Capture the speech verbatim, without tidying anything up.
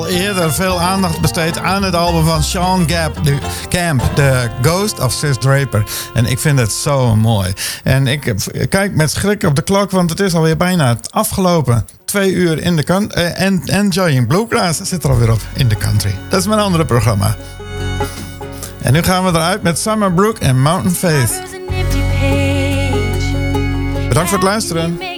eerder veel aandacht besteed aan het album van Sean Gap, de Camp, The Ghost of Sis Draper. En ik vind het zo mooi. En ik kijk met schrik op de klok, want het is alweer bijna afgelopen. Twee uur in de country. En uh, Enjoying Bluegrass zit er alweer op in de country. Dat is mijn andere programma. En nu gaan we eruit met Summer Brook en Mountain Faith. Bedankt voor het luisteren.